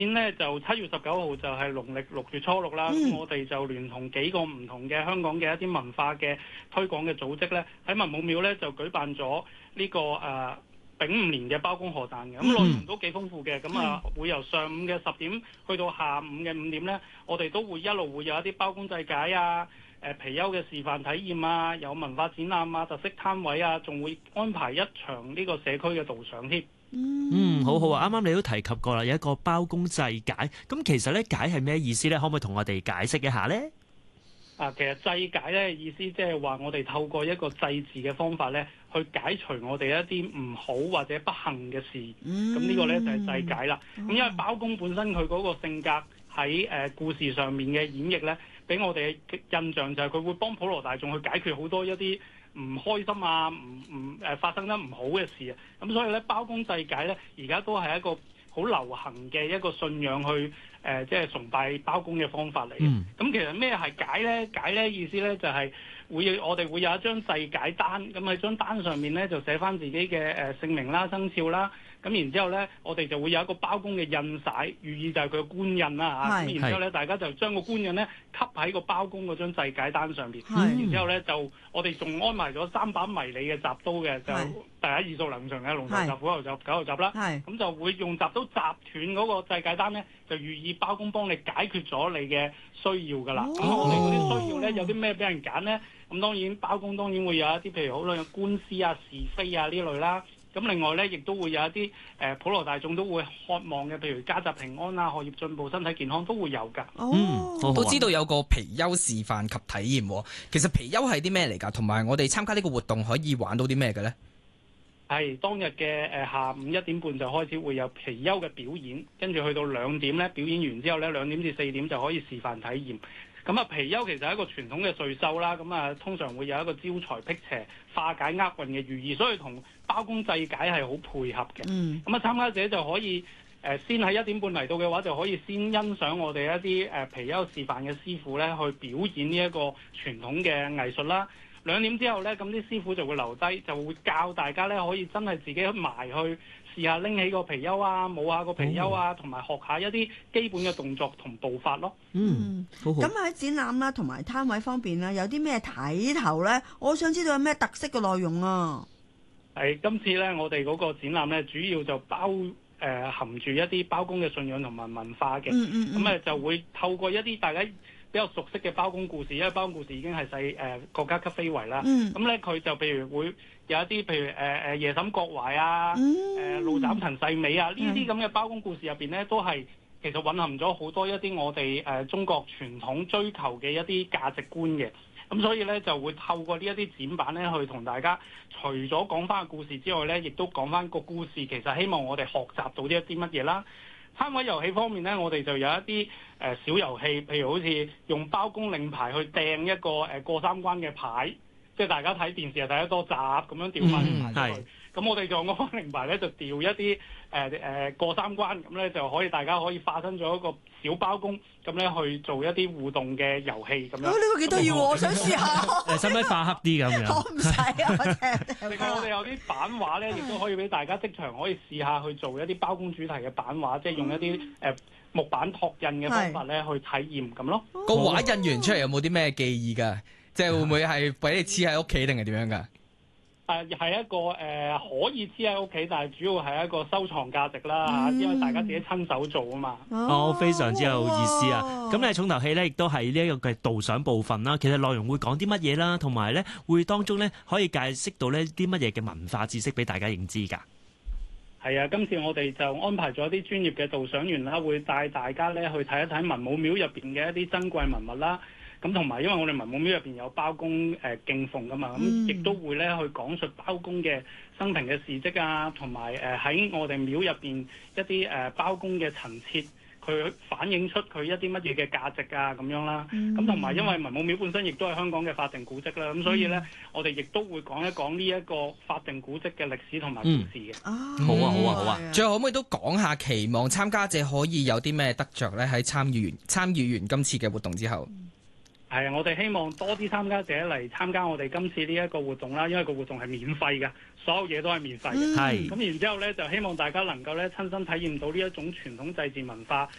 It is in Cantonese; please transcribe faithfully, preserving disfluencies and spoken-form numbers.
年咧就七月十九號就係農曆六月初六啦，咁、嗯、我哋就聯同幾個唔同嘅香港嘅一啲文化嘅推廣嘅組織咧，喺文武廟咧就舉辦咗呢、這個誒、呃、丙午年嘅包公賀誕嘅，咁內容都幾豐富嘅，咁啊會由上午嘅十點去到下午嘅五點咧，我哋都會一路會有一啲包公祭解啊、誒貔貅嘅示範體驗啊、有文化展覽啊、特色攤位啊，仲會安排一場呢個社區嘅導賞添。 嗯，好好啊！啱啱你都提及過啦，有一個包公祭解，咁其實咧解係咩意思咧？可唔可以同我哋解釋一下咧？啊， 其實祭解咧意思即係話我哋透過一個祭祀嘅方法咧，去解除我哋一啲唔好或者不幸嘅事。咁、嗯、呢個咧就係祭解啦。咁、嗯、因為包公本身佢嗰個性格喺誒故事上面嘅演繹咧，俾我哋嘅印象就係佢會幫普羅大眾去解決好多一啲唔開心啊，唔唔誒發生得唔好嘅事啊，咁所以咧包公祭解咧，而家都係一個好流行嘅一個信仰去誒、呃，即係崇拜包公嘅方法嚟嘅。咁、嗯、其實咩係解咧？解咧意思咧就係會我哋會有一張祭解單，咁喺張單上面咧就寫翻自己嘅誒姓名啦、生肖啦。咁然之後咧，我哋就會有一個包公嘅印璽，寓意就係佢嘅官印啦嚇。咁然之後咧，大家就將個官印咧吸喺個包公嗰張祭解單上邊。然之後咧，就我哋仲安排咗三把迷你嘅鍘刀嘅，就第一耳熟能詳嘅龍頭鍘、虎頭鍘、狗頭鍘啦。咁就會用鍘刀鍘斷嗰個祭解單咧，就寓意包公幫你解決咗你嘅需要噶啦。咁、哦、我哋嗰啲需要咧，有啲咩俾人揀咧？咁當然包公當然會有一啲譬如好多嘅官司啊、是非啊呢類啦。咁另外咧，亦都會有一啲誒、呃、普羅大眾都會渴望嘅，譬如家宅平安啊、學業進步、身體健康都會有㗎。 哦，嗯、都知道有個貔貅示範及體驗。其實貔貅係啲咩嚟㗎？同埋我哋參加呢個活動可以玩到啲咩嘅咧？ 係當日嘅誒下午一點半就開始會有貔貅嘅表演，跟住去到兩點咧，表演完之後咧，兩點至四點就可以示範體驗。咁啊，貔貅其實係一個傳統嘅歲獸啦，咁啊通常會有一個招財辟邪、化解厄運嘅寓意，所以同包公祭解係好配合嘅。嗯，咁啊參加者就可以誒、呃、先喺一點半嚟到嘅話，就可以先欣賞我哋一啲誒貔貅示範嘅師傅咧去表演呢一個傳統嘅藝術啦。兩點之後咧，咁啲師傅就會留低，就會教大家咧可以真係自己埋去試下拎起個貔貅啊，舞下個貔貅啊，同埋學下一啲基本嘅動作同步伐咯。 嗯，好好。咁喺展覽啦，同埋攤位方面啦，有啲咩睇頭咧？我想知道有咩特色嘅內容啊？ 係今次咧，我哋嗰個展覽咧，主要就包誒、呃、含住一啲包公嘅信仰同埋文化嘅。嗯嗯。咁誒就會透過一啲大家比較熟悉嘅包公故事，因為包公故事已經係世誒國家級非遺啦。咁咧佢就譬如會有一啲譬如誒誒、呃、夜審郭淮啊，誒、呃、怒斬陳世美啊，呢啲咁嘅包公故事入邊咧，都係其實蘊含咗好多一啲我哋誒、呃、中國傳統追求嘅一啲價值觀嘅。咁所以咧就會透過呢一啲展板咧，去同大家除咗講翻個故事之外咧，亦都講翻個故事。其實希望我哋學習到呢一啲乜嘢啦。攤位遊戲方面咧，我哋就有一啲誒、呃、小遊戲，譬如好似用包公令牌去掟一個誒、呃、過三關嘅牌，即係大家睇電視又睇得多集咁樣掉翻啲牌出去。咁、嗯、我哋就用嗰個令牌咧，就掉一啲誒誒過三關，咁咧就可以大家可以化身咗一個小包公，咁咧去做一啲互動嘅遊戲咁樣。哦，呢、這個幾得意喎！我想試下。誒，使唔使化黑啲咁樣？我唔使啊！另外我哋有啲版畫咧，亦都可以俾大家即場可以試下去做一啲包公主題嘅版畫，即係用一啲誒、呃、木板拓印嘅方法咧去體驗咁咯。 個畫印完出嚟有冇啲咩記憶㗎？即係會唔會係俾你黐喺屋企定係點樣㗎？ 誒係一個誒、呃、可以黐喺屋企，但係主要係一個收藏價值啦、嗯、因為大家自己親手做啊嘛。 哦，非常之有意思啊！咁你重頭戲咧，亦都係呢一個嘅導賞部分啦。其實內容會講啲乜嘢啦，同埋咧會當中咧可以解釋到呢啲乜嘢嘅文化知識俾大家認知㗎。 係啊，今次我哋就安排咗啲專業嘅導賞員啦，會帶大家咧去睇一睇文武廟入邊嘅一啲珍貴文物啦。咁同埋，因為我哋文武廟入邊有包公誒、呃、敬奉噶嘛，咁、嗯、亦都會咧去講述包公嘅生平嘅事蹟啊，同埋誒喺我哋廟入邊一啲誒、呃、包公嘅陳設，佢反映出佢一啲乜嘢嘅價值啊咁樣啦。咁同埋因為文武廟本身亦都係香港嘅法定古蹟啦，咁、嗯、所以咧我哋亦都會講一講呢一個法定古蹟嘅歷史同埋故事嘅、 嗯。好啊，好啊，好啊！ 最後可唔可以都講下期望參加者可以有啲咩得着咧？喺參與完參與完今次嘅活動之後。 係啊，我哋希望多啲參加者嚟參加我哋今次呢一個活動啦，因為個活動係免費嘅，所有嘢都係免費嘅。 係咁然之後咧，就希望大家能夠咧親身體驗到呢一種傳統祭祀文化，